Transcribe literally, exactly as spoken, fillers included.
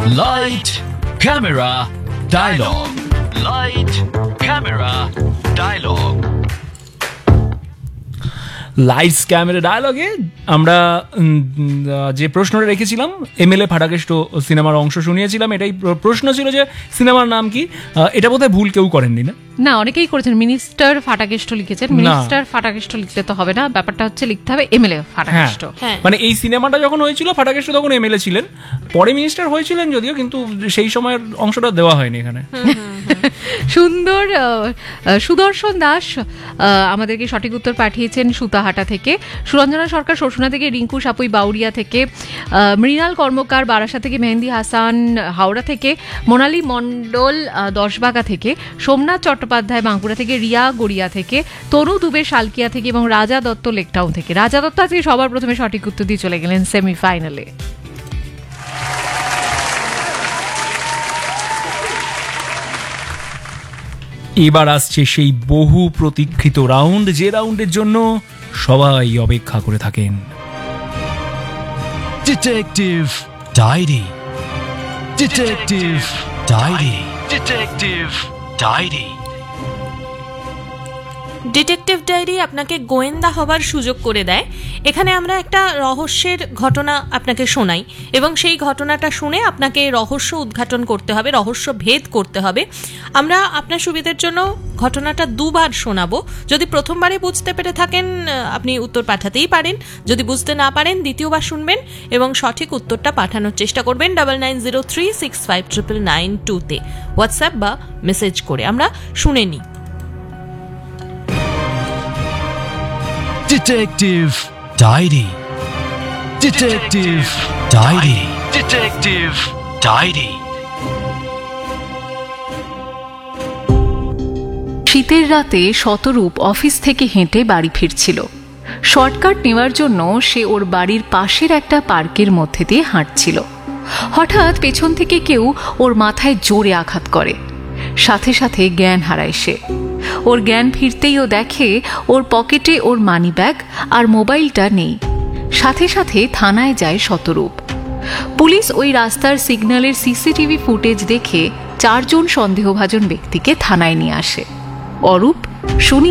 Light, camera, dialogue. Light, camera, dialogue. Lights camera ডায়ালগে আমরা যে প্রশ্নটা রেখেছিলাম এমএলএ ফাটাকেষ্ট সিনেমার অংশ শুনিয়েছিলাম, এটাই প্রশ্ন ছিল যে সিনেমার নাম কি। এটা বোধহয় ভুল কেউ করেননি না? না, অনেকেই করেছেন। মিনিস্টার ফাটাকেষ্ট লিখেছেন। মিনিস্টার ফাটাকেষ্ট লিখলে তো হবে না, ব্যাপারটা হচ্ছে লিখতে হবে এমএলএ ফাটাকেষ্ট। মানে এই সিনেমাটা যখন হয়েছিল ফাটাকেষ্ট তখন এমএলএ ছিলেন, পরে মিনিস্টার হয়েছিলেন যদিও, কিন্তু সেই সময়ের অংশটা দেওয়া হয়নি এখানে। সুন্দর। সুদর্শন দাস আমাদেরকে সঠিক উত্তর পাঠিয়েছেন সুতাহাটা থেকে, সুরঞ্জনা সরকার শোষণা থেকে, রিঙ্কু সাপুই বাউরিয়া থেকে, মৃণাল কর্মকার বারাসা থেকে, মেহেন্দি হাসান হাওড়া থেকে, মোনালি মণ্ডল দশবাগা থেকে, সোমনাথ চট্টোপাধ্যায় বাঁকুড়া থেকে, রিয়া গড়িয়া থেকে, তনু দুবে শালকিয়া থেকে এবং রাজা দত্ত লেকটাউন থেকে। রাজা দত্ত আজকে সবার প্রথমে সঠিক উত্তর দিয়ে চলে গেলেন সেমিফাইনালে। এবার আসছে সেই বহু প্রতীক্ষিত রাউন্ড, যে রাউন্ডের জন্য সবাই অপেক্ষা করে থাকেন। Detective diary, detective diary, detective diary. Detective diary আপনাকে গোয়েন্দা হবার সুযোগ করে দেয়। এখানে আমরা একটা রহস্যের ঘটনা আপনাকে শোনাই এবং সেই ঘটনাটা শুনে আপনাকে রহস্য উদ্ঘাটন করতে হবে, রহস্য ভেদ করতে হবে। আমরা আপনার সুবিধার জন্য ঘটনাটা দুবার শোনাবো। যদি প্রথমবারে বুঝতে পেরে থাকেন আপনি উত্তর পাঠাতেই পারেন, যদি বুঝতে না পারেন দ্বিতীয়বার শুনবেন এবং সঠিক উত্তরটা পাঠানোর চেষ্টা করবেন double nine zero three six five triple nine টুতে হোয়াটসঅ্যাপ বা মেসেজ করে। আমরা শুনে নিই। Detective diary, detective diary, detective diary. শীতের রাতে শতরূপ অফিস থেকে হেঁটে বাড়ি ফিরছিল। শর্টকাট নেওয়ার জন্য সে ওর বাড়ির পাশের একটা পার্কের মধ্যে দিয়ে হাঁটছিল। হঠাৎ পেছন থেকে কেউ ওর মাথায় জোরে আঘাত করে, সাথে সাথে জ্ঞান হারায় সে। ওর জ্ঞান ফিরতেই ও দেখে ওর পকেটে ওর মানিব্যাগ আর মোবাইলটা নেই। সাথে সাথে থানায় যায় শতরূপ। পুলিশ ওই রাস্তার সিগন্যালের সিসিটিভি ফুটেজ দেখে চারজন সন্দেহভাজন ব্যক্তিকে থানায় নিয়ে আসে। অরূপ শুনি